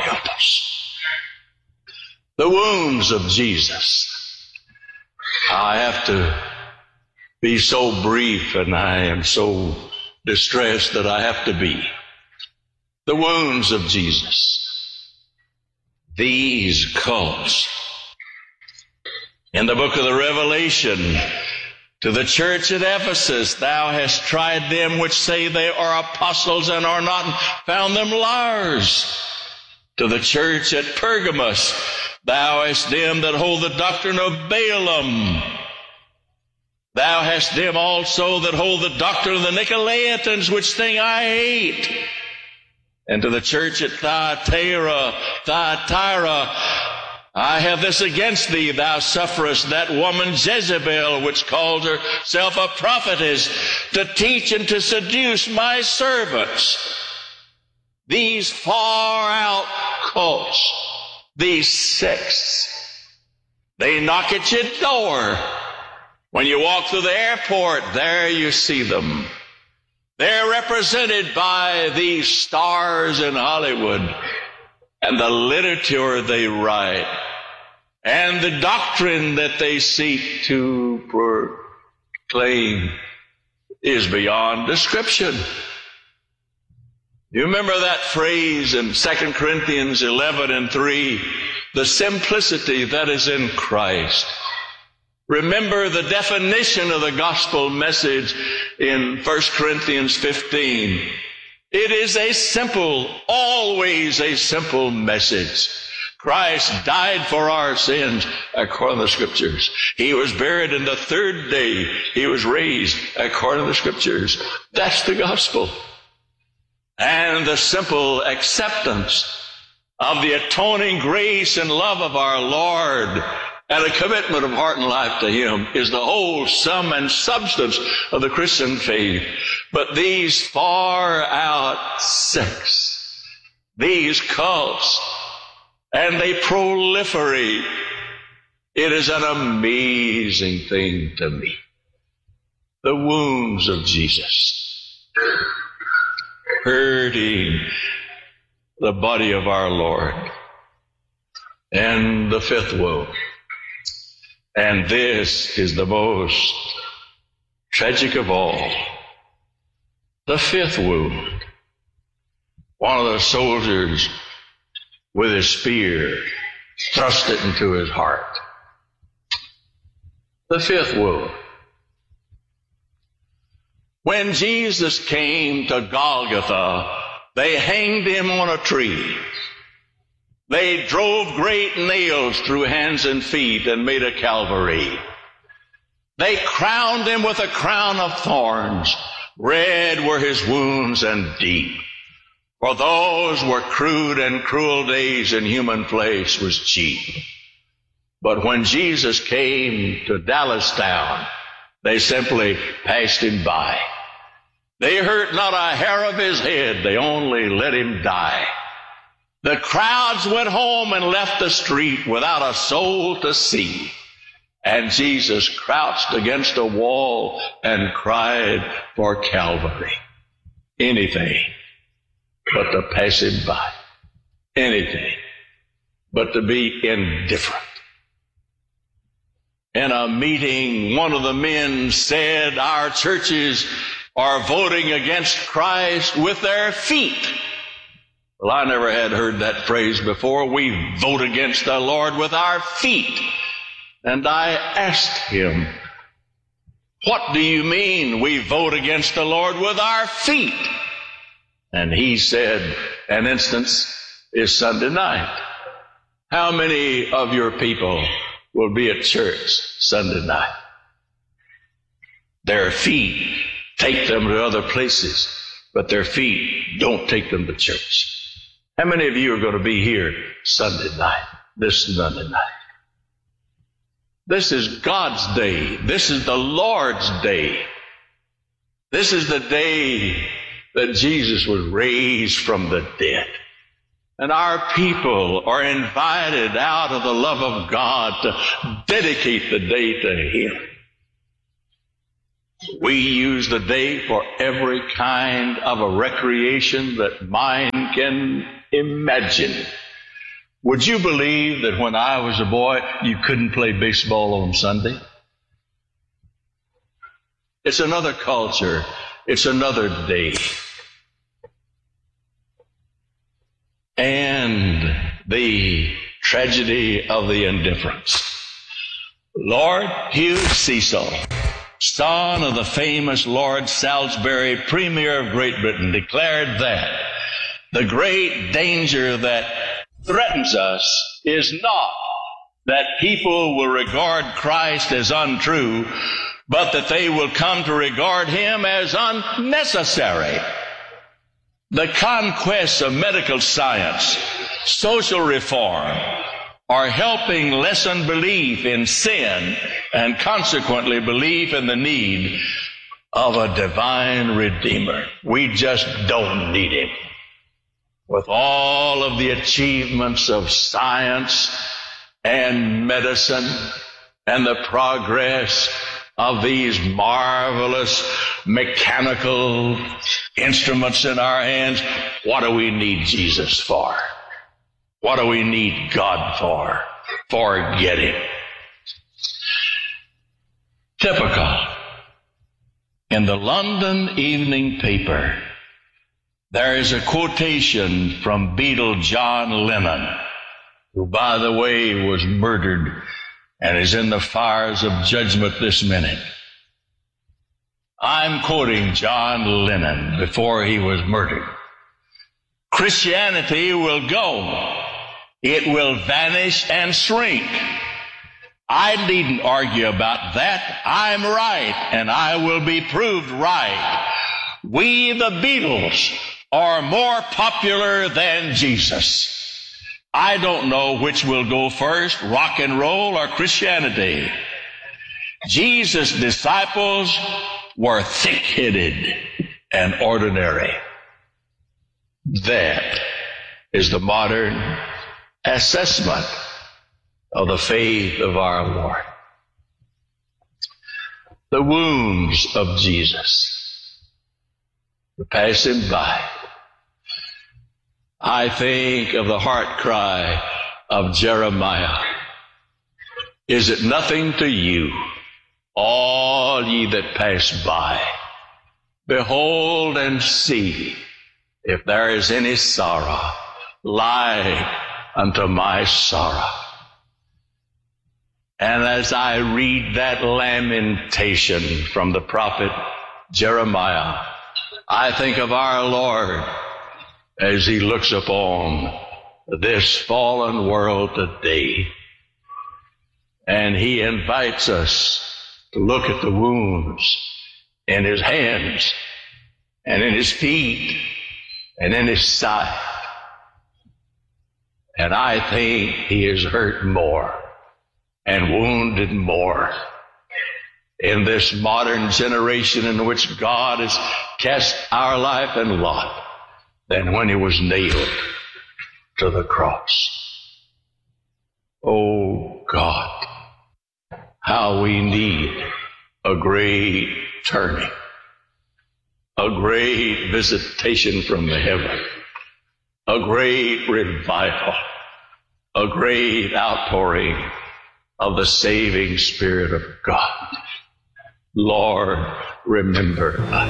help us. The wounds of Jesus. I have to be so brief, and I am so distressed that I have to be. The wounds of Jesus. These cults. In the book of the Revelation, to the church at Ephesus, thou hast tried them which say they are apostles and are not, found them liars. To the church at Pergamos, thou hast them that hold the doctrine of Balaam. Thou hast them also that hold the doctrine of the Nicolaitans, which thing I hate. And to the church at Thyatira, I have this against thee, thou sufferest that woman Jezebel, which calls herself a prophetess, to teach and to seduce my servants. These far out cults, these sects, they knock at your door. When you walk through the airport, there you see them. They're represented by these stars in Hollywood and the literature they write and the doctrine that they seek to proclaim is beyond description. You remember that phrase in 2 Corinthians 11:3, the simplicity that is in Christ. Remember the definition of the gospel message in 1 Corinthians 15. It is a simple, always a simple message. Christ died for our sins according to the Scriptures. He was buried, and the third day He was raised according to the Scriptures. That's the gospel. And the simple acceptance of the atoning grace and love of our Lord and a commitment of heart and life to Him is the whole sum and substance of the Christian faith. But these far out sects, these cults, and they proliferate. It is an amazing thing to me. The wounds of Jesus, hurting the body of our Lord. And the fifth wound. And this is the most tragic of all. The fifth wound. One of the soldiers with his spear thrust it into his heart. The fifth wound. When Jesus came to Golgotha, they hanged Him on a tree. They drove great nails through hands and feet and made a Calvary. They crowned Him with a crown of thorns. Red were His wounds and deep. For those were crude and cruel days, and human flesh was cheap. But when Jesus came to Dallastown, they simply passed Him by. They hurt not a hair of His head. They only let Him die. The crowds went home and left the street without a soul to see. And Jesus crouched against a wall and cried for Calvary. Anything but to pass Him by. Anything but to be indifferent. In a meeting, one of the men said, our churches are voting against Christ with their feet. Well, I never had heard that phrase before. We vote against the Lord with our feet. And I asked him, what do you mean we vote against the Lord with our feet? And he said, an instance is Sunday night. How many of your people will be at church Sunday night? Their feet take them to other places, but their feet don't take them to church. How many of you are going to be here Sunday night, this Sunday night? This is God's day. This is the Lord's day. This is the day that Jesus was raised from the dead. And our people are invited out of the love of God to dedicate the day to Him. We use the day for every kind of a recreation that mind can imagine. Would you believe that when I was a boy, you couldn't play baseball on Sunday? It's another culture. It's another day. And the tragedy of the indifference. Lord Hugh Cecil, son of the famous Lord Salisbury, Premier of Great Britain, declared that the great danger that threatens us is not that people will regard Christ as untrue, but that they will come to regard Him as unnecessary. The conquests of medical science, social reform, are helping lessen belief in sin and consequently belief in the need of a divine Redeemer. We just don't need Him. With all of the achievements of science and medicine and the progress of these marvelous mechanical instruments in our hands, what do we need Jesus for? What do we need God for? Forget Him. Typical. In the London Evening Paper, there is a quotation from Beatle John Lennon, who, by the way, was murdered and is in the fires of judgment this minute. I'm quoting John Lennon before he was murdered. Christianity will go. It will vanish and shrink. I needn't argue about that. I'm right, and I will be proved right. We, the Beatles, are more popular than Jesus. I don't know which will go first, rock and roll or Christianity. Jesus' disciples were thick-headed and ordinary. That is the modern assessment of the faith of our Lord. The wounds of Jesus, passing by. I think of the heart cry of Jeremiah. Is it nothing to you, all ye that pass by? Behold and see if there is any sorrow like unto my sorrow. And as I read that lamentation from the prophet Jeremiah, I think of our Lord as He looks upon this fallen world today. And He invites us to look at the wounds in His hands and in His feet and in His side. And I think He is hurt more and wounded more in this modern generation in which God has cast our life and lot than when He was nailed to the cross. Oh God, how we need a great turning, a great visitation from the heaven, a great revival, a great outpouring of the saving Spirit of God. Lord, remember us.